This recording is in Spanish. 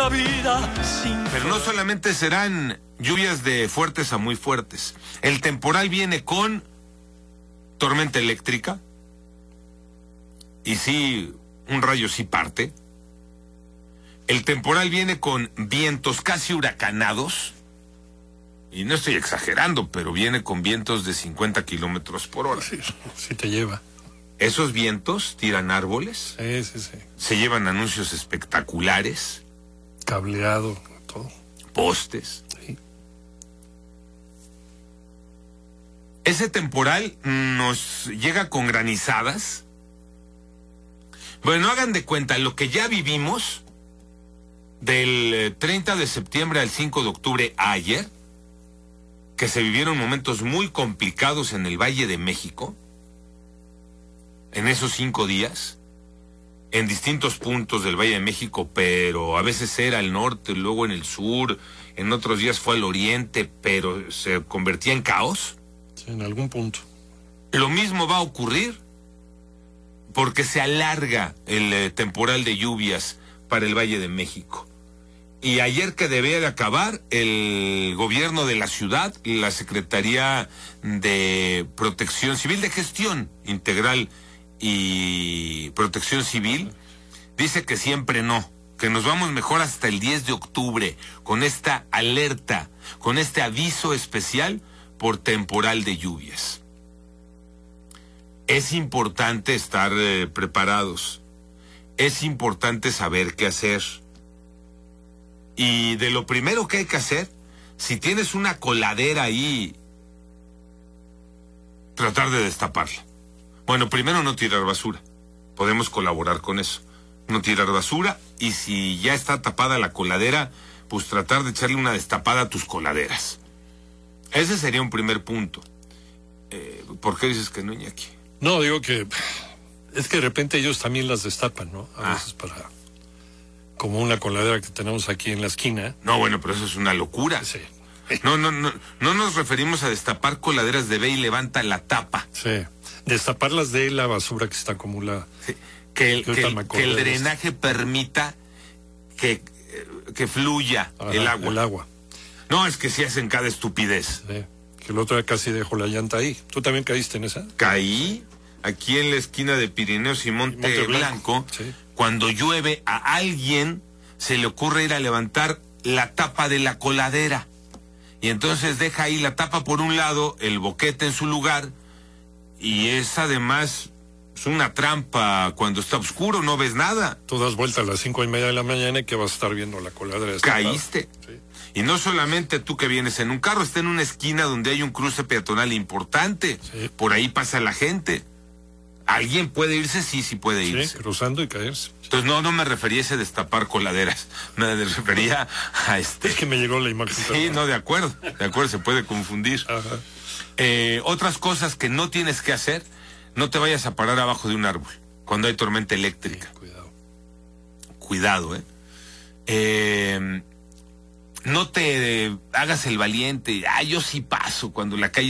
la vida sin Pero no solamente serán lluvias de fuertes a muy fuertes. El temporal viene con tormenta eléctrica. Y sí, un rayo sí parte. El temporal viene con vientos casi huracanados. Y no estoy exagerando, pero viene con vientos de 50 kilómetros por hora. Sí te lleva. Esos vientos tiran árboles. Sí. Se llevan anuncios espectaculares. Cableado, todo. Postes. Sí. Ese temporal nos llega con granizadas. Bueno, hagan de cuenta lo que ya vivimos del 30 de septiembre al 5 de octubre ayer, que se vivieron momentos muy complicados en el Valle de México, en esos 5 días, en distintos puntos del Valle de México, pero a veces era al norte, luego en el sur, en otros días fue al oriente, pero se convertía en caos. Sí, en algún punto. Lo mismo va a ocurrir porque se alarga el temporal de lluvias para el Valle de México. Y ayer que debía de acabar, el gobierno de la ciudad, la Secretaría de Protección Civil, de Gestión Integral y Protección Civil, dice que siempre no, que nos vamos mejor hasta el 10 de octubre, con esta alerta, con este aviso especial por temporal de lluvias. Es importante estar preparados, es importante saber qué hacer. Y de lo primero que hay que hacer, si tienes una coladera ahí, tratar de destaparla. Bueno, primero no tirar basura. Podemos colaborar con eso. No tirar basura, y si ya está tapada la coladera, pues tratar de echarle una destapada a tus coladeras. Ese sería un primer punto. ¿Por qué dices que no, Iñaki? No, digo que es que de repente ellos también las destapan, ¿no? A veces para... como una coladera que tenemos aquí en la esquina. No, bueno, pero eso es una locura. Sí. No nos referimos a destapar coladeras de ve y levanta la tapa. Sí. Destaparlas de la basura que está acumulada. Sí. Que el drenaje permita que fluya el agua. El agua. No, es que si hacen cada estupidez. Sí. Que el otro día casi dejó la llanta ahí. ¿Tú también caíste en esa? Caí aquí en la esquina de Pirineos y Monte Blanco. Sí. Cuando llueve, a alguien se le ocurre ir a levantar la tapa de la coladera. Y entonces deja ahí la tapa por un lado, el boquete en su lugar, y es además una trampa. Cuando está oscuro no ves nada. Tú das vuelta a las 5:30 de la mañana y que vas a estar viendo la coladera. Caíste. Sí. Y no solamente tú que vienes en un carro, está en una esquina donde hay un cruce peatonal importante. Sí. Por ahí pasa la gente. ¿Alguien puede irse? Sí puede irse. Sí, cruzando y caerse. Entonces no me refería a ese destapar coladeras, me refería a Es que me llegó la imagen. Sí, no, de acuerdo, se puede confundir. Ajá. Otras cosas que no tienes que hacer, no te vayas a parar abajo de un árbol cuando hay tormenta eléctrica. Sí, Cuidado, no te hagas el valiente, yo sí paso cuando la calle